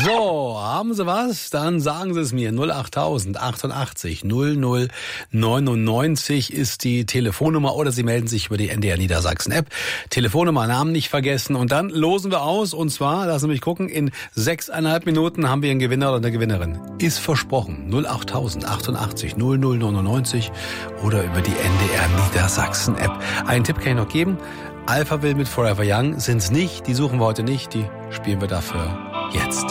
So, haben Sie was? Dann sagen Sie es mir. 08000 88 00 99 ist die Telefonnummer oder Sie melden sich über die NDR Niedersachsen App. Telefonnummer, Namen nicht vergessen. Und dann losen wir aus. Und zwar, lassen Sie mich gucken, in 6,5 Minuten haben wir einen Gewinner oder eine Gewinnerin. Ist versprochen. 08000 88 00 99 oder über die NDR Niedersachsen App. Einen Tipp kann ich noch geben. Alphaville mit Forever Young sind's nicht. Die suchen wir heute nicht. Die spielen wir dafür jetzt.